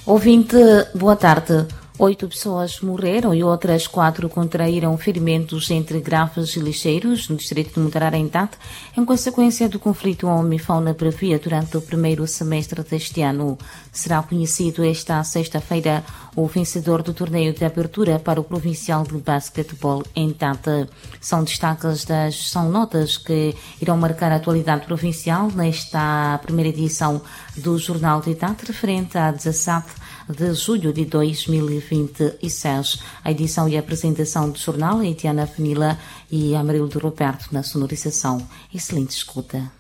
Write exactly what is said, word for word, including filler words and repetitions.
Ouvinte, boa tarde. Oito pessoas morreram e outras quatro contraíram ferimentos entre graves e lixeiros no distrito de Mutarara, em Tete, em consequência do conflito homem-fauna previa durante o primeiro semestre deste ano. Será conhecido esta sexta-feira o vencedor do torneio de abertura para o Provincial de Basquetebol em Tete. São destaques das são notas que irão marcar a atualidade provincial nesta primeira edição do Jornal de Tete, referente a dezassete de julho de dois mil e vinte e seis. A edição e a apresentação do jornal é Tiana Fenila e Amarildo Roberto na sonorização. Excelente escuta.